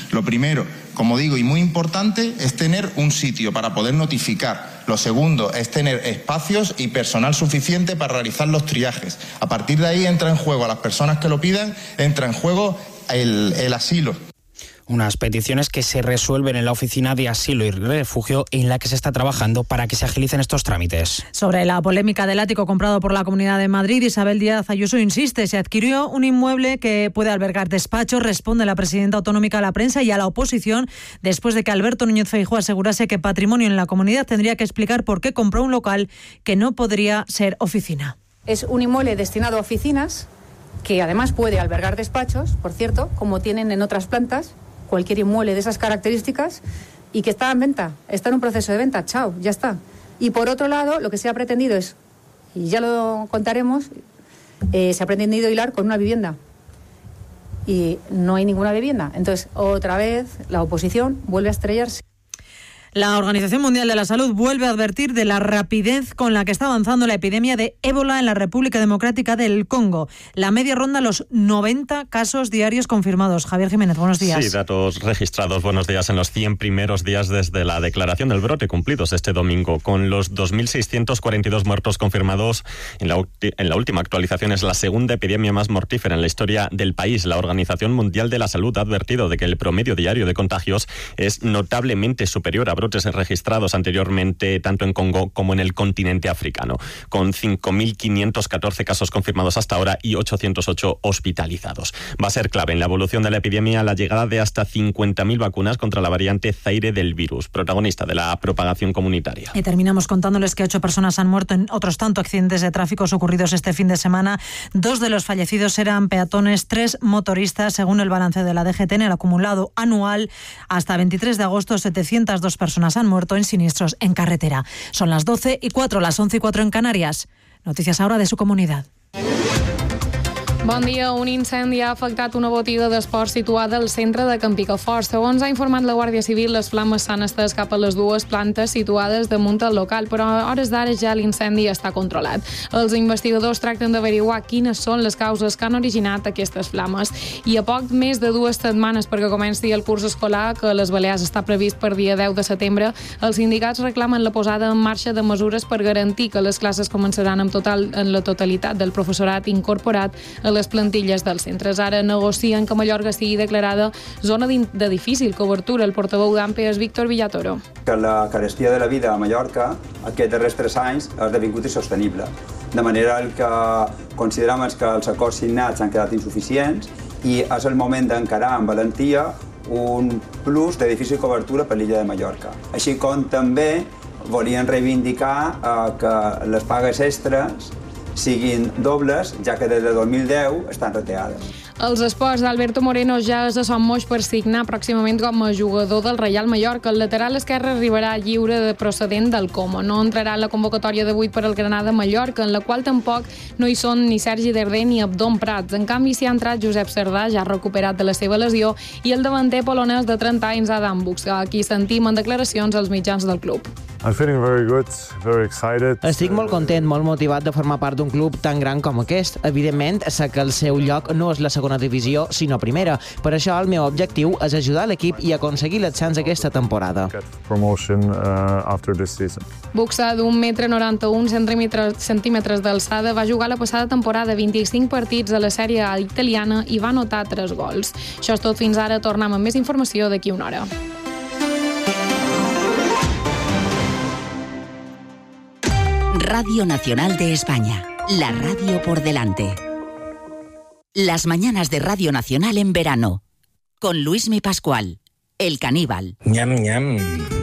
Lo primero, como digo, y muy importante, es tener un sitio para poder notificar. Lo segundo es tener espacios y personal suficiente para realizar los triajes. A partir de ahí entra en juego, a las personas que lo pidan, entra en juego el asilo. Unas peticiones que se resuelven en la Oficina de Asilo y Refugio, en la que se está trabajando para que se agilicen estos trámites. Sobre la polémica del ático comprado por la Comunidad de Madrid, Isabel Díaz Ayuso insiste, se adquirió un inmueble que puede albergar despachos, responde la presidenta autonómica a la prensa y a la oposición, después de que Alberto Núñez Feijóo asegurase que Patrimonio en la comunidad tendría que explicar por qué compró un local que no podría ser oficina. Es un inmueble destinado a oficinas, que además puede albergar despachos, por cierto, como tienen en otras plantas, cualquier inmueble de esas características, y que está en venta, está en un proceso de venta, chao, ya está. Y por otro lado, lo que se ha pretendido es, y ya lo contaremos, se ha pretendido hilar con una vivienda. Y no hay ninguna vivienda. Entonces, otra vez, la oposición vuelve a estrellarse. La Organización Mundial de la Salud vuelve a advertir de la rapidez con la que está avanzando la epidemia de ébola en la República Democrática del Congo. La media ronda los 90 casos diarios confirmados. Javier Jiménez, buenos días. Sí, datos registrados, buenos días, en los 100 primeros días desde la declaración del brote cumplidos este domingo, con los 2.642 muertos confirmados. En la última actualización es la segunda epidemia más mortífera en la historia del país. La Organización Mundial de la Salud ha advertido de que el promedio diario de contagios es notablemente superior a brotes registrados anteriormente tanto en Congo como en el continente africano, con 5.514 casos confirmados hasta ahora y 808 hospitalizados. Va a ser clave en la evolución de la epidemia la llegada de hasta 50.000 vacunas contra la variante Zaire del virus, protagonista de la propagación comunitaria. Y terminamos contándoles que 8 personas han muerto en otros tantos accidentes de tráfico ocurridos este fin de semana. 2 de los fallecidos eran peatones, 3 motoristas, según el balance de la DGT. En el acumulado anual hasta 23 de agosto, 702 personas han muerto en siniestros en carretera. Son las 12:04, las 11:04 en Canarias. Noticias ahora de su comunidad. Bon dia. Un incendi ha afectat una botiga d'esport situada al centre de Can Picafort. Segons ha informat la Guàrdia Civil, les flames s'han estès cap a les 2 plantes situades damunt el local, però a hores d'ara ja l'incendi està controlat. Els investigadors tracten d'averiguar quines són les causes que han originat aquestes flames. I a poc més de 2 setmanes perquè comenci el curs escolar, que a les Balears està previst per dia 10 de setembre, els sindicats reclamen la posada en marxa de mesures per garantir que les classes començaran en la totalitat del professorat incorporat a les plantilles dels centres. Ara negocien que Mallorca sigui declarada zona de difícil cobertura. El portaveu d'AMPE és Víctor Villatoro. Que la carestia de la vida a Mallorca aquests darrers 3 anys ha esdevingut insostenible. De manera que considerem que els acords signats han quedat insuficients i és el moment d'encarar amb valentia un plus de difícil cobertura per l'illa de Mallorca. Així com també volien reivindicar que les pagues extres siguin dobles, ja que des de 2010 estan reteades. Els esports d'Alberto Moreno ja es de Son Moix per signar pròximament com a jugador del Reial Mallorca. El lateral esquerre arribarà lliure de procedent del Como. No entrarà en la convocatòria de 8 per al Granada Mallorca, en la qual tampoc no hi són ni Sergi Darder ni Abdon Prats. En canvi, s'hi ha entrat Josep Cerdà, ja recuperat de la seva lesió, i el davanter polonès de 30 anys, Adam Buks, a qui sentim en declaracions als mitjans del club. I'm feeling very good, very excited. Estic molt content, molt motivat de formar part d'un club tan gran com aquest. Evidentment, sé que el seu lloc no és la segona divisió, sinó primera. Per això el meu objectiu és ajudar l'equip i aconseguir l'ascens aquesta temporada. Buxa d'un 1,91 centímetres d'alçada va jugar la passada temporada 25 partits a la Sèrie A italiana i va anotar 3 gols. Això és tot fins ara. Tornem amb més informació d'aquí una hora. Radio Nacional de España, la radio por delante. Las mañanas de Radio Nacional en verano, con Luismi Pascual, el caníbal. Ñam, ñam.